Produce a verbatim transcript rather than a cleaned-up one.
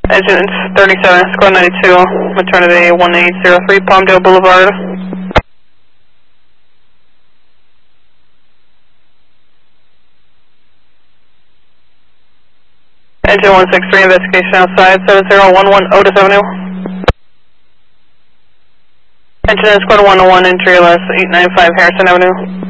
Engine thirty-seven, squad ninety-two, maternity one eight zero three, Palmdale Boulevard. Engine one six three, investigation outside, seven zero one one Otis Avenue. Engine squad one oh one, entry less eight nine five Harrison Avenue.